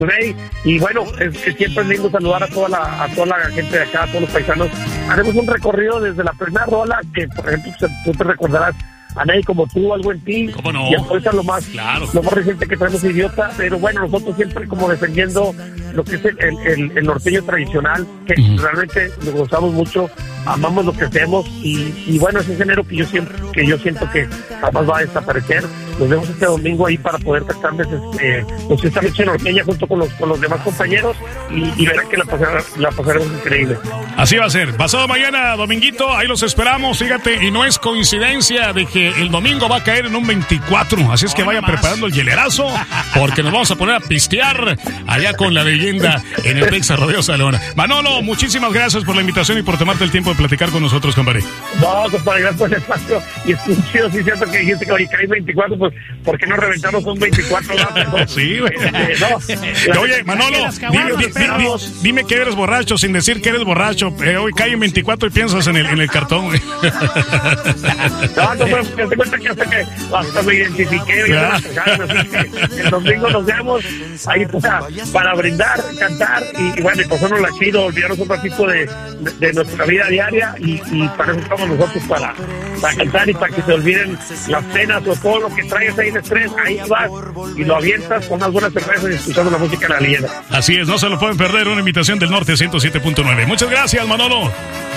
Monterrey. Y bueno, es siempre es lindo saludar a toda la gente de acá, a todos los paisanos. Haremos un recorrido desde la primera rola, que por ejemplo tú te recordarás A Nadie Como Tú, Algo en Ti. ¿Cómo no? Y ahorita lo más reciente que traemos, Idiota. Pero bueno, nosotros siempre como defendiendo lo que es el norteño tradicional, que realmente lo gozamos mucho, amamos lo que hacemos, y bueno, ese género que yo siento que jamás va a desaparecer. Nos vemos este domingo ahí para poder cantarles esta noche norteña junto con los demás compañeros, y verán que la pasaremos increíble. Así va a ser. Pasado mañana, dominguito, ahí los esperamos, fíjate, y no es coincidencia de que el domingo va a caer en un 24, así es que vaya preparando el hielerazo, porque nos vamos a poner a pistear allá con la leyenda en el Texas Rodeo Salón. Manolo, muchísimas gracias por la invitación y por tomarte el tiempo de platicar con nosotros, compadre. No, compadre, gracias por el espacio. Y es un chido, sí es cierto que dijiste que hoy cae 24, pues, ¿por qué no reventamos un 24? ¿No? Sí, güey. Oye, Manolo, dime que eres borracho sin decir que eres borracho. Hoy cae en 24 y piensas en el cartón, güey. No, pero te cuenta que hasta me identifiqué. El domingo nos vemos ahí para brindar, cantar y bueno, y pasarnos la chido, olvidarnos un ratito de nuestra vida diaria, y para eso estamos nosotros, para cantar y para que se olviden las penas o todo lo que traigas ahí de estrés. Ahí vas y lo avientas con unas buenas cervezas y escuchando la música de la leyenda. Así es, no se lo pueden perder, una invitación del Norte 107.9. Muchas gracias, Manolo.